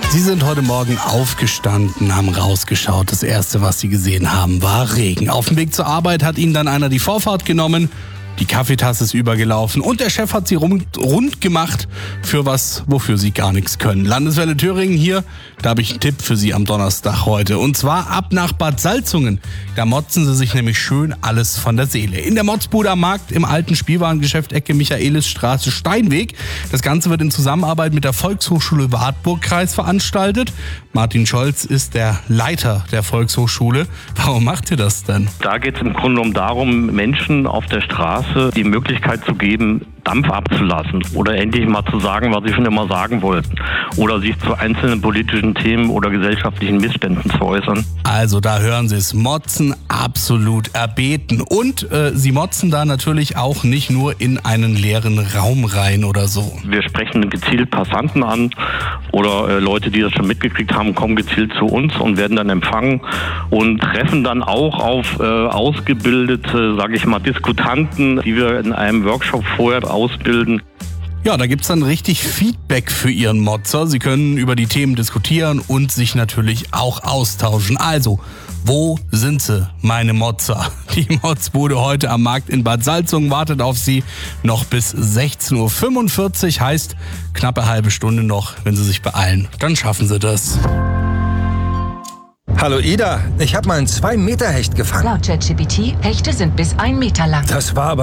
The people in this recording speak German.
Sie sind heute Morgen aufgestanden, haben rausgeschaut. Das Erste, was Sie gesehen haben, war Regen. Auf dem Weg zur Arbeit hat Ihnen dann einer die Vorfahrt genommen. Die Kaffeetasse ist übergelaufen und der Chef hat Sie rund gemacht für was, wofür Sie gar nichts können. Landeswelle Thüringen hier, da habe ich einen Tipp für Sie am Donnerstag heute. Und zwar ab nach Bad Salzungen. Da motzen Sie sich nämlich schön alles von der Seele. In der Motzbude am Markt im alten Spielwarengeschäft Ecke Michaelisstraße Steinweg. Das Ganze wird in Zusammenarbeit mit der Volkshochschule Wartburg-Kreis veranstaltet. Martin Scholz ist der Leiter der Volkshochschule. Warum macht ihr das denn? Da geht es im Grunde darum, Menschen auf der Straße die Möglichkeit zu geben, Dampf abzulassen oder endlich mal zu sagen, was sie schon immer sagen wollten oder sich zu einzelnen politischen Themen oder gesellschaftlichen Missständen zu äußern. Also da hören Sie es, Motzen absolut erbeten und Sie motzen da natürlich auch nicht nur in einen leeren Raum rein oder so. Wir sprechen gezielt Passanten an oder Leute, die das schon mitgekriegt haben, kommen gezielt zu uns und werden dann empfangen und treffen dann auch auf ausgebildete, sage ich mal, Diskutanten, die wir in einem Workshop vorher ausbilden. Ja, da gibt's dann richtig Feedback für Ihren Motzer. Sie können über die Themen diskutieren und sich natürlich auch austauschen. Also, wo sind Sie, meine Motzer? Die Motzbude heute am Markt in Bad Salzungen wartet auf Sie noch bis 16:45 Uhr. Heißt, knappe halbe Stunde noch. Wenn Sie sich beeilen, dann schaffen Sie das. Hallo Ida, ich habe mal einen 2-Meter-Hecht gefangen. Laut ChatGPT, Hechte sind bis 1 Meter lang. Das war aber